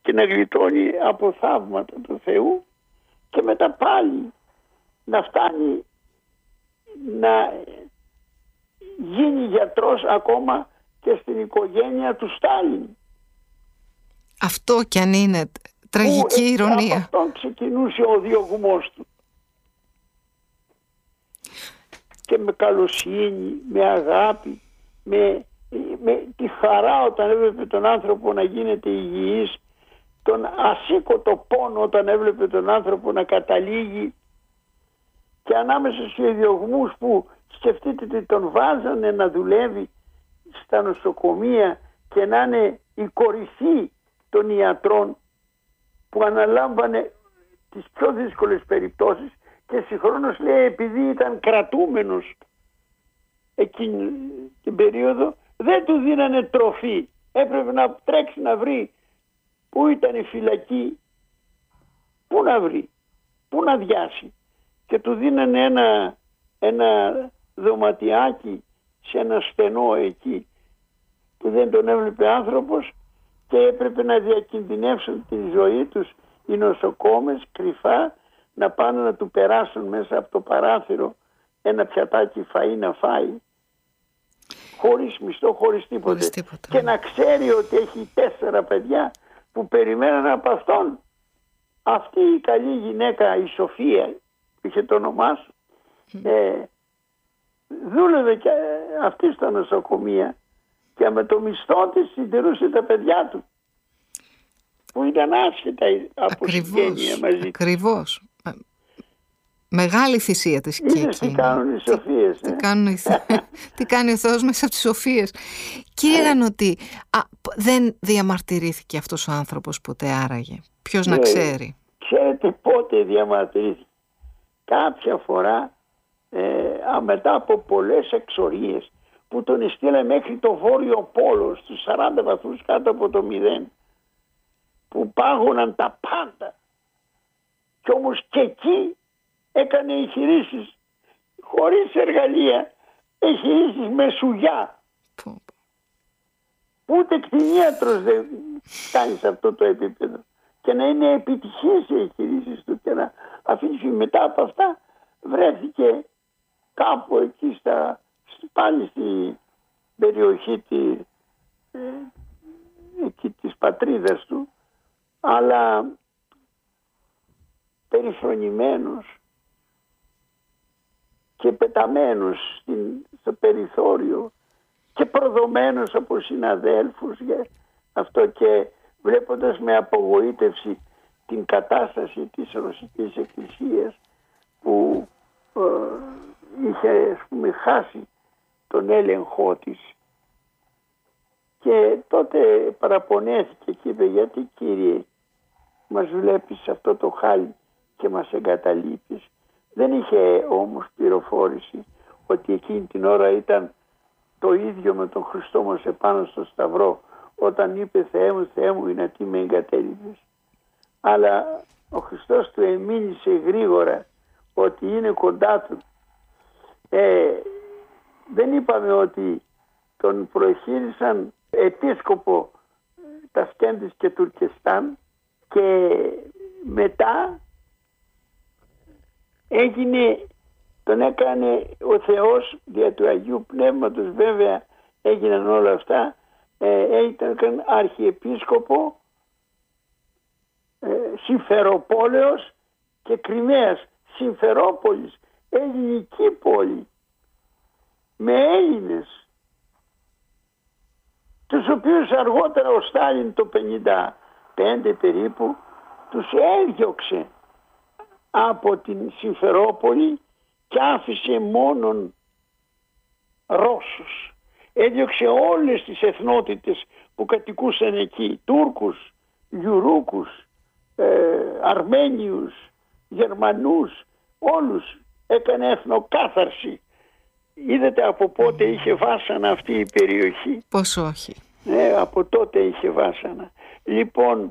και να γλιτώνει από θαύματα του Θεού και μετά πάλι να φτάνει να γίνει γιατρός ακόμα και στην οικογένεια του Στάλιν. Αυτό κι αν είναι τραγική ηρωνία. Από αυτόν ξεκινούσε ο διωγμός του. Και με καλοσύνη, με αγάπη, με τη χαρά όταν έβλεπε τον άνθρωπο να γίνεται υγιής, τον ασήκωτο πόνο όταν έβλεπε τον άνθρωπο να καταλήγει, και ανάμεσα στους διωγμούς που σκεφτείτε ότι τον βάζανε να δουλεύει στα νοσοκομεία και να είναι η κορυφή των ιατρών που αναλάμβανε τις πιο δύσκολες περιπτώσεις, και συγχρόνως λέει επειδή ήταν κρατούμενος εκείνη την περίοδο δεν του δίνανε τροφή, έπρεπε να τρέξει να βρει πού ήταν η φυλακή, πού να βρει, πού να διάσει, και του δίνανε ένα δωματιάκι σε ένα στενό εκεί που δεν τον έβλεπε άνθρωπος, και έπρεπε να διακινδυνεύσουν τη ζωή τους οι νοσοκόμες κρυφά, να πάνε να του περάσουν μέσα από το παράθυρο ένα πιατάκι φαΐ να φάει, χωρίς μισθό, χωρίς τίποτε. Και να ξέρει ότι έχει 4 παιδιά που περιμέναν από αυτόν. Αυτή η καλή γυναίκα, η Σοφία, που είχε το όνομά σου, δούλευε και αυτή στα νοσοκομεία και με το μισθό της συντηρούσε τα παιδιά του, που ήταν άσχετα από συγγένεια μαζί. Ακριβώς. Μεγάλη θυσία της και εκείνη. Τι κάνουν οι Σοφίες. Τι κάνει ο Θεός μέσα από τις Σοφίες. Κύριε Γανωτή, δεν διαμαρτυρήθηκε αυτός ο άνθρωπος ποτέ άραγε? Ποιος να ξέρει? Ξέρετε πότε διαμαρτυρήθηκε? Κάποια φορά μετά από πολλές εξορίες που τον στείλε μέχρι το Βόρειο Πόλο στους 40 βαθμούς κάτω από το 0, που πάγωναν τα πάντα, και όμως και εκεί έκανε εγχειρήσεις χωρίς εργαλεία, εγχειρήσεις με σουγιά. Ούτε κτηνίατρος δεν κάνει σε αυτό το επίπεδο, και να είναι επιτυχής οι εγχειρήσεις του και να αφήσει. Μετά από αυτά βρέθηκε κάπου εκεί πάλι στη περιοχή εκεί της πατρίδας του, αλλά περιφρονημένος και πεταμένος στο περιθώριο και προδομένος από συναδέλφους για αυτό, και βλέποντας με απογοήτευση την κατάσταση της Ρωσικής Εκκλησίας που είχε, ας πούμε, χάσει τον έλεγχό της, και τότε παραπονέθηκε και είπε, γιατί Κύριε μας βλέπεις σε αυτό το χάλι και μας εγκαταλείπεις? Δεν είχε όμως πληροφόρηση ότι εκείνη την ώρα ήταν το ίδιο με τον Χριστό μας επάνω στο Σταυρό, όταν είπε Θεέ μου, είναι τι με εγκατέλειπες. Αλλά ο Χριστός του εμήνυσε γρήγορα ότι είναι κοντά του. Δεν είπαμε ότι τον προεχείρισαν επίσκοπο Τασκέντης και Τουρκεστάν, και μετά τον έκανε ο Θεός δια του Αγίου Πνεύματος, βέβαια έγιναν όλα αυτά, ήταν αρχιεπίσκοπο Συμφεροπόλεως και Κριμαίας. Συμφερόπολης, ελληνική πόλη με Έλληνες, τους οποίους αργότερα ο Στάλιν το 1955 περίπου τους έδιωξε από την Συμφερόπολη και άφησε μόνον Ρώσους. Έδιωξε όλες τις εθνότητες που κατοικούσαν εκεί, Τούρκους, Γιουρούκους, Αρμένιους, Γερμανούς, όλους έκανε εθνοκάθαρση. Είδατε από πότε είχε βάσανα αυτή η περιοχή? Πώς όχι. Από τότε είχε βάσανα. Λοιπόν,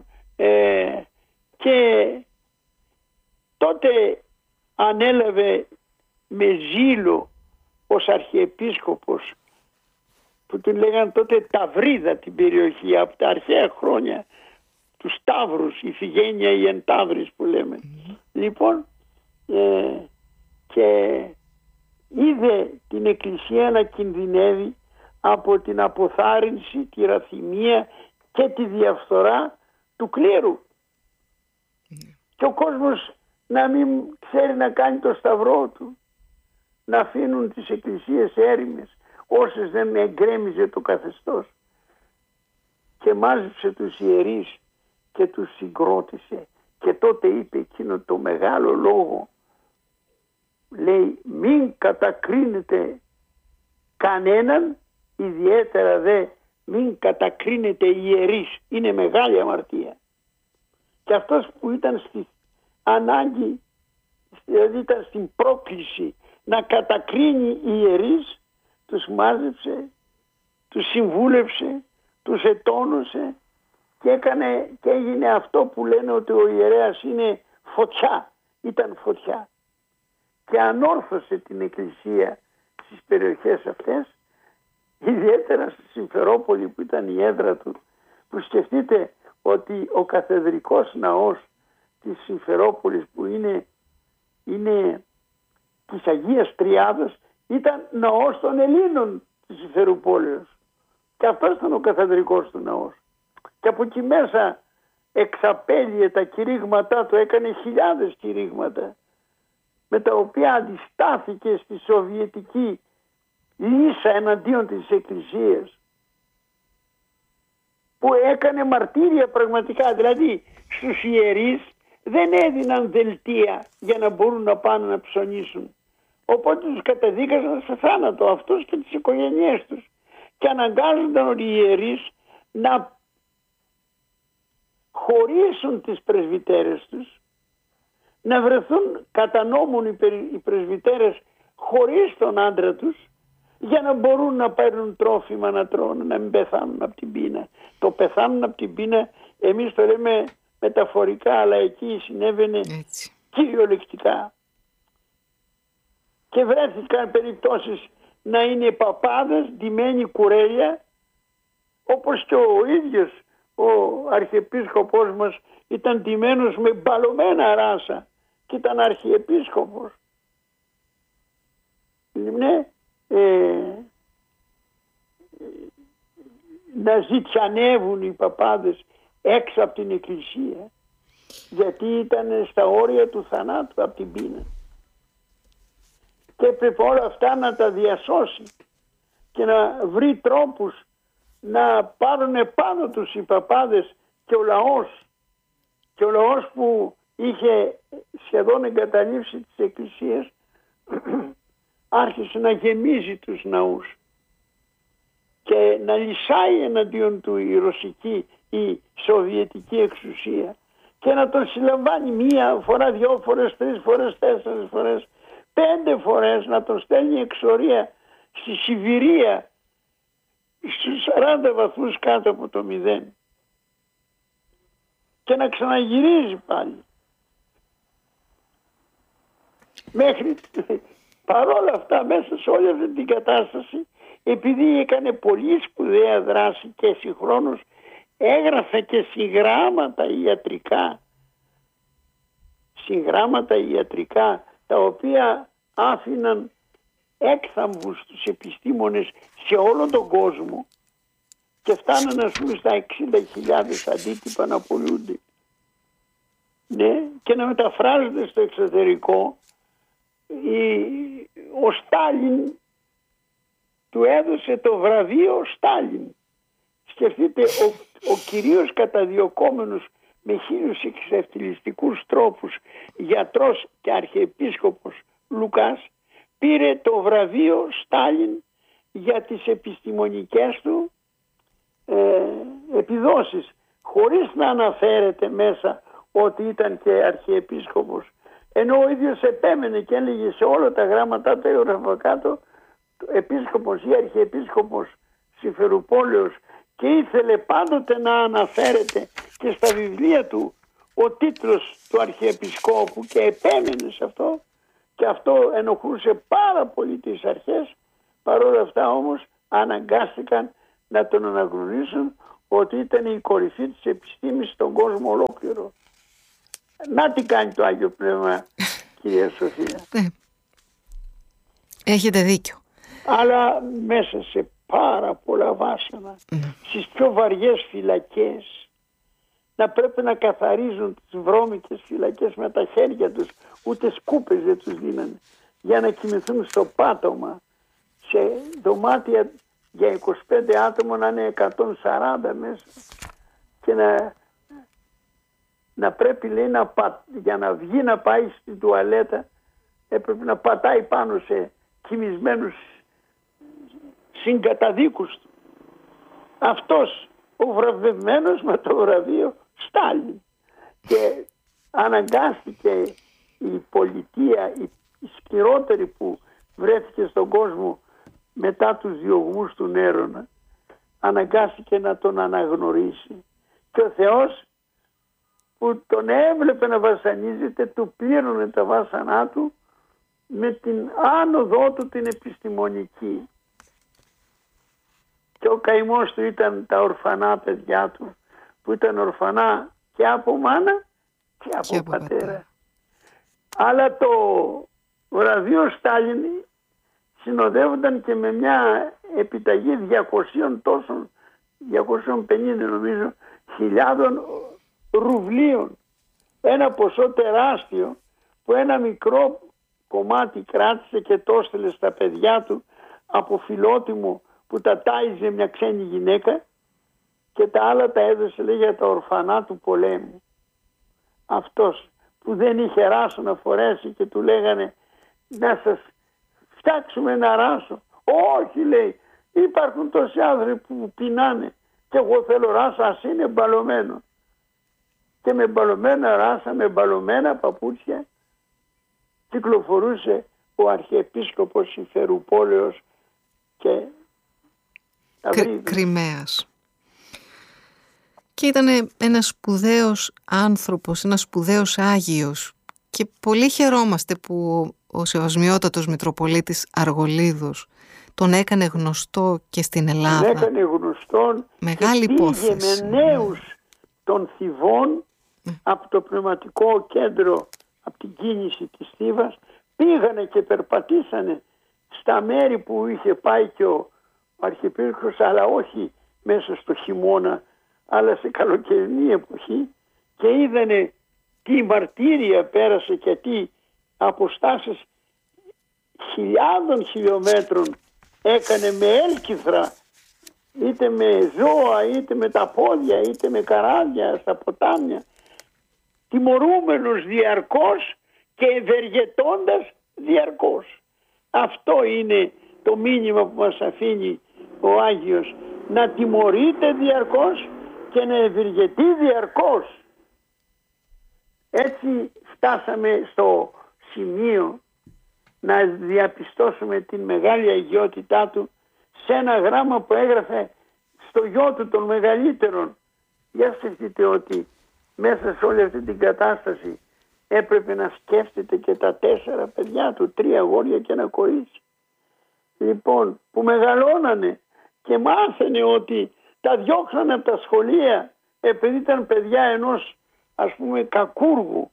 και τότε ανέλαβε με ζήλο ως αρχιεπίσκοπος, που του λέγαν τότε Ταυρίδα την περιοχή, από τα αρχαία χρόνια τους Ταύρους, η Ιφηγένεια η εν Ταύρης που λέμε. Λοιπόν, και είδε την Εκκλησία να κινδυνεύει από την αποθάρρυνση, τη ραθυμία και τη διαφθορά του κλήρου. Και ο κόσμος να μην ξέρει να κάνει το σταυρό του, να αφήνουν τις εκκλησίες έρημες όσες δεν εγκρέμιζε το καθεστώς. Και μάζεψε τους ιερείς και τους συγκρότησε και τότε είπε εκείνο το μεγάλο λόγο, λέει, μην κατακρίνετε κανέναν, ιδιαίτερα δε μην κατακρίνετε ιερείς, είναι μεγάλη αμαρτία. Και αυτός που ήταν στη ανάγκη, δηλαδή ήταν στην πρόκληση να κατακρίνει ιερείς, τους μάζεψε, τους συμβούλευσε, τους ετώνωσε και έγινε αυτό που λένε ότι ο ιερέας είναι φωτιά, ήταν φωτιά. Και ανόρθωσε την Εκκλησία στις περιοχές αυτές, ιδιαίτερα στη Συμφερόπολη που ήταν η έδρα του, που σκεφτείτε ότι ο καθεδρικός ναός της Συμφερόπολης που είναι της Αγίας Τριάδος ήταν ναός των Ελλήνων της Συμφεροπόλεως. Και αυτός ήταν ο καθεδρικός του ναός. Και από εκεί μέσα εξαπέλυε τα κηρύγματά του, έκανε χιλιάδες κηρύγματα με τα οποία αντιστάθηκε στη σοβιετική λύσα εναντίον της Εκκλησίας, που έκανε μαρτύρια πραγματικά. Δηλαδή στους ιερείς δεν έδιναν δελτία για να μπορούν να πάνε να ψωνίσουν, οπότε τους καταδίκαζαν σε θάνατο αυτούς και τις οικογένειές τους και αναγκάζονταν όλοι οι ιερείς να χωρίσουν τις πρεσβυτέρες τους, να βρεθούν κατά νόμον οι πρεσβυτέρες χωρίς τον άντρα τους, για να μπορούν να παίρνουν τρόφιμα να τρώνε, να μην πεθάνουν από την πείνα. Το πεθάνουν από την πείνα εμείς το λέμε μεταφορικά, αλλά εκεί συνέβαινε έτσι, κυριολεκτικά. Και βρέθηκαν περιπτώσεις να είναι παπάδες ντυμένοι κουρέλια, όπως και ο ίδιος ο αρχιεπίσκοπος μας ήταν ντυμένος με μπαλωμένα ράσα και ήταν αρχιεπίσκοπος. Ναι, να ζητιανεύουν οι παπάδες έξω από την εκκλησία, γιατί ήταν στα όρια του θανάτου από την πείνα. Και έπρεπε όλα αυτά να τα διασώσει και να βρει τρόπους να πάρουν πάνω τους οι παπάδες και ο λαός που είχε σχεδόν εγκαταλείψει τις εκκλησίες άρχισε να γεμίζει τους ναούς και να λυσάει εναντίον του η ρωσική ή σοβιετική εξουσία και να τον συλλαμβάνει μία φορά, 2 φορές, 3 φορές, 4 φορές, 5 φορές, να τον στέλνει εξορία στη Σιβηρία στους 40 βαθμούς κάτω από το 0 και να ξαναγυρίζει πάλι. Μέχρι παρόλα αυτά, μέσα σε όλη αυτή την κατάσταση, επειδή έκανε πολύ σπουδαία δράση και συγχρόνως έγραφε και συγγράμματα ιατρικά, τα οποία άφηναν έκθαμβους στους επιστήμονες σε όλο τον κόσμο και φτάνανε ας πούμε στα 60.000 αντίτυπα να πουλούνται. Ναι, και να μεταφράζονται στο εξωτερικό. Ο Στάλιν του έδωσε το βραβείο Στάλιν. Σκεφτείτε, ο κυρίως καταδιωκόμενος με 1000 εξευτελιστικούς τρόπους γιατρός και αρχιεπίσκοπος Λουκάς πήρε το βραβείο Στάλιν για τις επιστημονικές του επιδόσεις, χωρίς να αναφέρεται μέσα ότι ήταν και αρχιεπίσκοπος, ενώ ο ίδιος επέμενε και έλεγε σε όλα τα γράμματα του έγραφα κάτω επίσκοπος ή αρχιεπίσκοπος Συμφερουπόλεως, και ήθελε πάντοτε να αναφέρεται και στα βιβλία του ο τίτλος του αρχιεπισκόπου και επέμενε σε αυτό, και αυτό ενοχλούσε πάρα πολύ τις αρχές. Παρόλα αυτά όμως αναγκάστηκαν να τον αναγνωρίσουν ότι ήταν η κορυφή της επιστήμης στον κόσμο ολόκληρο. Να τι κάνει το Άγιο Πνεύμα, κυρία Σοφία. Έχετε δίκιο. Αλλά μέσα σε πάρα πολλά βάσανα, στις πιο βαριές φυλακές, να πρέπει να καθαρίζουν τις βρώμικες φυλακές με τα χέρια τους, ούτε σκούπες δεν τους δίνανε, για να κοιμηθούν στο πάτωμα, σε δωμάτια για 25 άτομα να είναι 140 μέσα, και να πρέπει, λέει, για να βγει να πάει στην τουαλέτα, έπρεπε να πατάει πάνω σε κοιμισμένους συγκαταδίκους του. Αυτός ο βραβευμένος με το βραβείο Στάλιν. Και αναγκάστηκε η πολιτεία, η σκληρότερη που βρέθηκε στον κόσμο μετά τους διωγμούς του Νέρονα, αναγκάστηκε να τον αναγνωρίσει. Και ο Θεός, που τον έβλεπε να βασανίζεται, του πλήρωνε τα βάσανά του με την άνοδό του την επιστημονική. Και ο καημός του ήταν τα ορφανά παιδιά του, που ήταν ορφανά και από μάνα και από πατέρα. Αλλά το βραβείο Στάλιν συνοδεύονταν και με μια επιταγή 250 νομίζω χιλιάδων ρουβλίων. Ένα ποσό τεράστιο που ένα μικρό κομμάτι κράτησε και το έστελε στα παιδιά του από φιλότιμο που τα τάιζε μια ξένη γυναίκα, και τα άλλα τα έδωσε, λέει, για τα ορφανά του πολέμου. Αυτός που δεν είχε ράσο να φορέσει και του λέγανε να σας φτιάξουμε ένα ράσο. Όχι, λέει, υπάρχουν τόσοι άνθρωποι που πεινάνε και εγώ θέλω ράσο, ας είναι μπαλωμένο. Και με μπαλωμένα ράσα, με μπαλωμένα παπούτσια κυκλοφορούσε ο Αρχιεπίσκοπος Συμφερουπόλεως και Κριμαίας. Και ήταν ένας σπουδαίος άνθρωπος, ένας σπουδαίος Άγιος, και πολύ χαιρόμαστε που ο Σεβασμιότατος Μητροπολίτης Αργολίδος τον έκανε γνωστό και στην Ελλάδα. Τον έκανε γνωστόν. Μεγάλη υπόθεση. Πήγε με νέους των Θηβών από το πνευματικό κέντρο, από την κίνηση της Θήβας, πήγανε και περπατήσανε στα μέρη που είχε πάει και ο Αρχιεπίσκοπος, αλλά όχι μέσα στο χειμώνα, αλλά σε καλοκαιρινή εποχή, και είδανε τι μαρτύρια πέρασε και τι αποστάσεις χιλιάδων χιλιόμετρων έκανε με έλκυθρα, είτε με ζώα, είτε με τα πόδια, είτε με καράβια στα ποτάμια, τιμωρούμενος διαρκώς και ευεργετώντας διαρκώς. Αυτό είναι το μήνυμα που μας αφήνει ο Άγιος, να τιμωρείται διαρκώς και να ευεργετεί διαρκώς. Έτσι φτάσαμε στο σημείο να διαπιστώσουμε την μεγάλη αγιότητά του σε ένα γράμμα που έγραφε στο γιο του των μεγαλύτερων. Για σκεφτείτε ότι μέσα σε όλη αυτή την κατάσταση έπρεπε να σκέφτεται και τα 4 παιδιά του, 3 αγόρια και ένα κορίτσι. Λοιπόν, που μεγαλώνανε και μάθαινε ότι τα διώξανε από τα σχολεία επειδή ήταν παιδιά ενός, ας πούμε, κακούργου,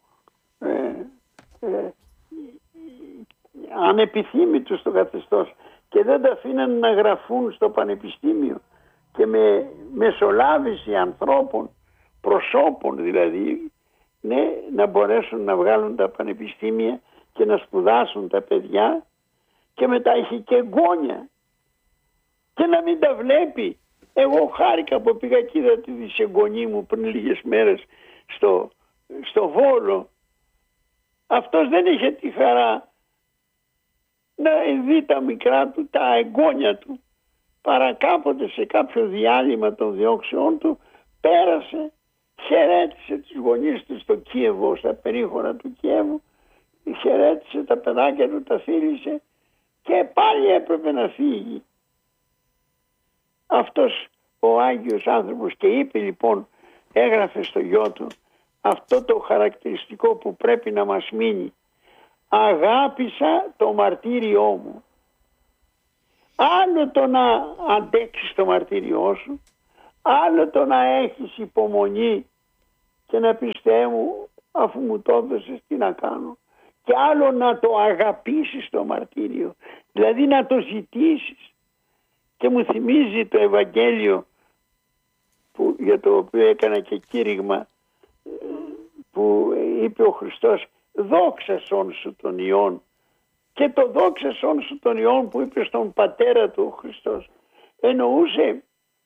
ανεπιθύμητου στο καθεστώς, και δεν τα αφήναν να γραφούν στο πανεπιστήμιο, και με μεσολάβηση ανθρώπων, προσώπων δηλαδή, ναι, να μπορέσουν να βγάλουν τα πανεπιστήμια και να σπουδάσουν τα παιδιά, και μετά είχε και εγγόνια και να μην τα βλέπει. Εγώ χάρηκα που πήγα και είδα τη δισεγγονή μου πριν λίγες μέρες στο Βόλο. Αυτός δεν είχε τη χαρά να δει τα μικρά του, τα εγγόνια του. Παρακάποτε σε κάποιο διάλειμμα των διώξεών του πέρασε, χαιρέτησε τους γονείς του στο Κίεβο, στα περίχωρα του Κιέβου, χαιρέτησε τα παιδάκια του, τα φίλησε και πάλι έπρεπε να φύγει. Αυτός ο Άγιος άνθρωπος, και είπε λοιπόν, έγραφε στο γιο του αυτό το χαρακτηριστικό που πρέπει να μας μείνει: αγάπησα το μαρτύριό μου. Άλλο το να αντέξεις το μαρτύριό σου, Άλλο το να έχεις υπομονή και να πεις Θεέ μου, αφού μου το έδωσες τι να κάνω. Και άλλο να το αγαπήσεις το μαρτύριο, δηλαδή να το ζητήσεις. Και μου θυμίζει το Ευαγγέλιο για το οποίο έκανα και κήρυγμα, που είπε ο Χριστός δόξασον σου τον Υιόν. Και το δόξασον σου τον Υιόν που είπε στον πατέρα του ο Χριστός εννοούσε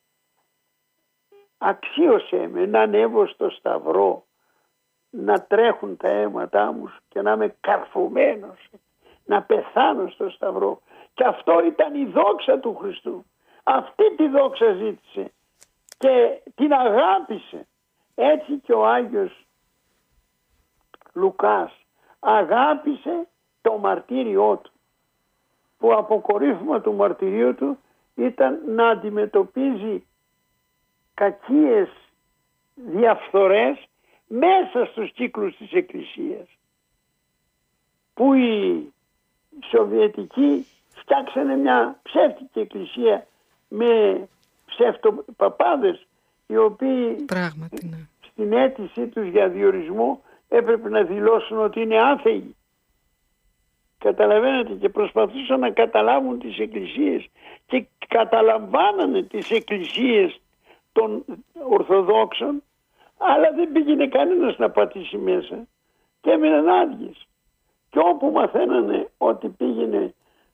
αξίωσέ με να ανέβω στο σταυρό, να τρέχουν τα αίματά μου και να είμαι καρφωμένος, να πεθάνω στο σταυρό. Και αυτό ήταν η δόξα του Χριστού. Αυτή τη δόξα ζήτησε και την αγάπησε. Έτσι και ο Άγιος Λουκάς αγάπησε το μαρτύριό του, που αποκορύφωμα του μαρτυρίου του ήταν να αντιμετωπίζει κακίες διαφθορές μέσα στους κύκλους της Εκκλησίας, που οι Σοβιετικοί φτιάξανε μια ψεύτικη εκκλησία με ψευτοπαπάδες, οι οποίοι πράγματι, ναι, στην αίτησή τους για διορισμό έπρεπε να δηλώσουν ότι είναι άθεοι. Καταλαβαίνετε, και προσπαθούσαν να καταλάβουν τις εκκλησίες και καταλαμβάνανε τις εκκλησίες των Ορθοδόξων, αλλά δεν πήγαινε κανένας να πατήσει μέσα και έμειναν άδειες. Και όπου μαθαίνανε ότι πήγαινε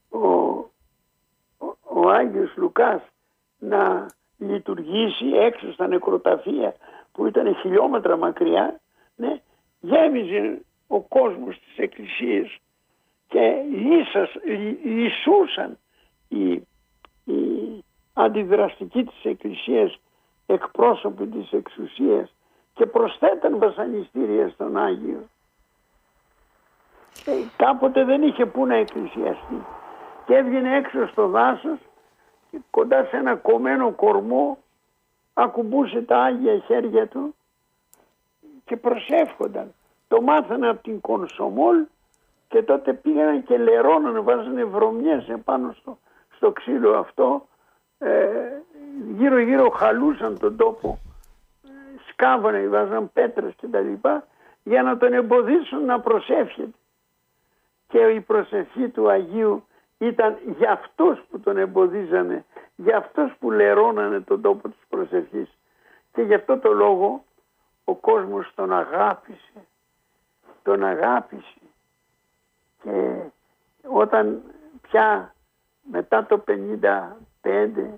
ο Άγιος Λουκάς να λειτουργήσει έξω στα νεκροταφεία που ήταν χιλιόμετρα μακριά, ναι, γέμιζε ο κόσμος στις εκκλησίες και λυσούσαν οι αντιδραστικοί της εκκλησίας εκπρόσωποι της εξουσίας και προσθέταν βασανιστήρια στον Άγιο. Κάποτε δεν είχε που να εκκλησιαστεί και έβγαινε έξω στο δάσος και κοντά σε ένα κομμένο κορμό ακουμπούσε τα Άγια χέρια του και προσεύχονταν. Το μάθανε από την Κονσομόλ και τότε πήγαιναν και λερώνανε, βάζανε βρωμιές επάνω στο ξύλο αυτό, γύρω γύρω χαλούσαν τον τόπο, σκάβανε, βάζαν πέτρες και τα λοιπά, για να τον εμποδίσουν να προσεύχεται. Και η προσευχή του Αγίου ήταν για αυτούς που τον εμποδίζανε, για αυτούς που λερώνανε τον τόπο της προσευχής. Και γι' αυτό το λόγο ο κόσμος τον αγάπησε. Τον αγάπησε. Και όταν πια μετά το 55,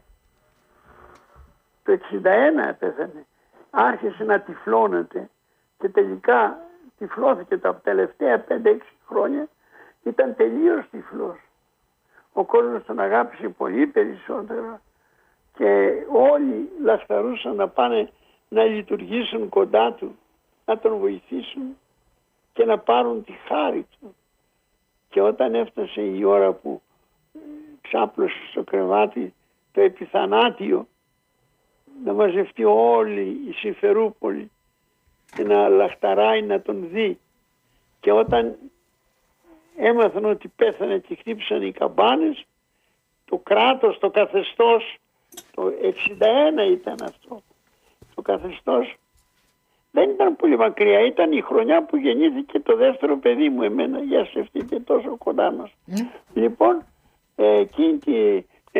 το 61 πέθανε, άρχισε να τυφλώνεται και τελικά τυφλώθηκε τα τελευταία 5-6 χρόνια, ήταν τελείως τυφλός. Ο κόσμος τον αγάπησε πολύ περισσότερο και όλοι λαχταρούσαν να πάνε να λειτουργήσουν κοντά του, να τον βοηθήσουν και να πάρουν τη χάρη του. Και όταν έφτασε η ώρα που ξάπλωσε στο κρεβάτι το επιθανάτιο, να μαζευτεί όλη η Συμφερούπολη και να λαχταράει να τον δει, και όταν έμαθαν ότι πέθανε και χτύπησαν οι καμπάνες, το κράτος, το καθεστώς, το 61 ήταν αυτό, το καθεστώς δεν ήταν πολύ μακριά, ήταν η χρονιά που γεννήθηκε το δεύτερο παιδί μου εμένα, για σκεφτείτε, τόσο κοντά μας. Λοιπόν, εκείνη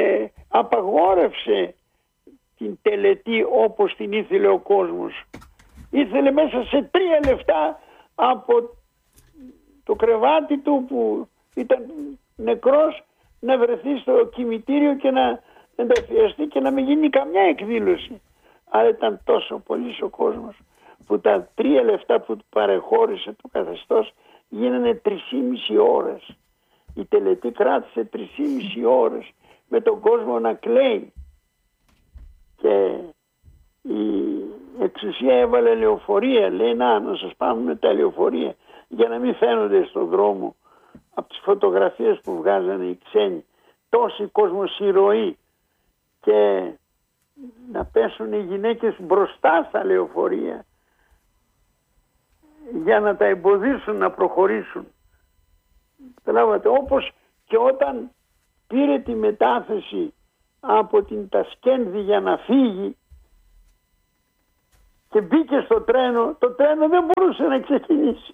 απαγόρευσε την τελετή όπως την ήθελε ο κόσμος. Ήθελε μέσα σε 3 λεπτά από το κρεβάτι του που ήταν νεκρός να βρεθεί στο κημητήριο και να ενταφιαστεί και να μην γίνει καμιά εκδήλωση. Αλλά ήταν τόσο πολύς ο κόσμος που τα 3 λεπτά που του παρεχώρησε το καθεστώς γίνανε 3,5 ώρες. Η τελετή κράτησε 3,5 ώρες με τον κόσμο να κλαίει. Και η εξουσία έβαλε λεωφορεία, λέει να σας πάμε με τα λεωφορεία για να μην φαίνονται στον δρόμο από τις φωτογραφίες που βγάζανε οι ξένοι τόση κοσμοσυρωή, και να πέσουν οι γυναίκες μπροστά στα λεωφορεία για να τα εμποδίσουν να προχωρήσουν. Καταλάβατε, όπως και όταν πήρε τη μετάθεση από την Τασκένδη για να φύγει, και μπήκε στο τρένο, το τρένο δεν μπορούσε να ξεκινήσει.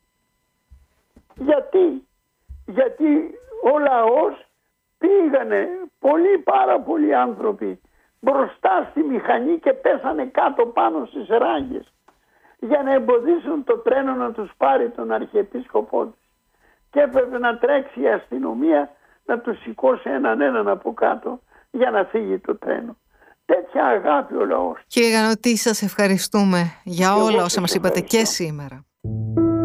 Γιατί ο λαός πήγανε πάρα πολλοί άνθρωποι μπροστά στη μηχανή και πέσανε κάτω πάνω στις ράγες για να εμποδίσουν το τρένο να τους πάρει τον αρχιεπίσκοπό τους. Και έπρεπε να τρέξει η αστυνομία να τους σηκώσει έναν από κάτω για να φύγει το τρένο. Τέτοια αγάπη ο λαός. Κύριε Γανωτή, σας ευχαριστούμε για όλα όσα μας είπατε και σήμερα.